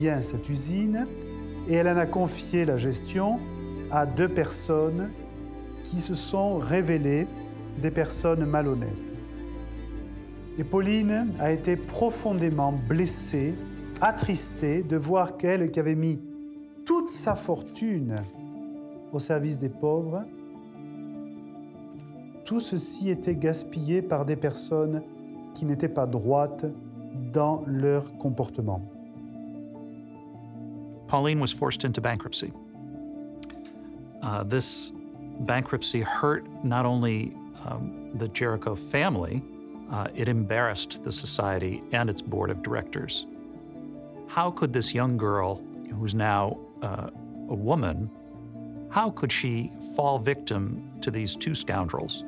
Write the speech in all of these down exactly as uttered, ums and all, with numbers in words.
Bien cette usine et elle en a confié la gestion à deux personnes qui se sont révélées des personnes malhonnêtes. Et Pauline a été profondément blessée, attristée de voir qu'elle qui avait mis toute sa fortune au service des pauvres, tout ceci était gaspillé par des personnes qui n'étaient pas droites dans leur comportement. Pauline was forced into bankruptcy. Uh, this bankruptcy hurt not only um, the Jericho family, uh, it embarrassed the society and its board of directors. How could this young girl, who's now uh, a woman, how could she fall victim to these two scoundrels?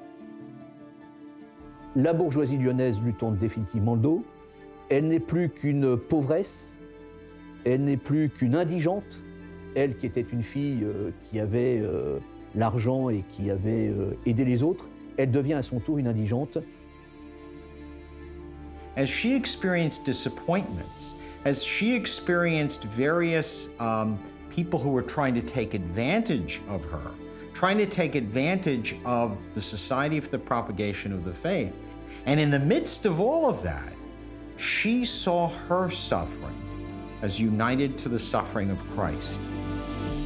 La bourgeoisie lyonnaise lui tourne définitivement le dos. Elle n'est plus qu'une pauvresse, elle n'est plus qu'une indigente. Elle qui était une fille euh, qui avait euh, l'argent et qui avait euh, aidé les autres, elle devient à son tour une indigente. As she experienced disappointments, as she experienced various um, people who were trying to take advantage of her, trying to take advantage of the Society for the Propagation of the Faith, and in the midst of all of that, she saw her suffering as united to the suffering of Christ.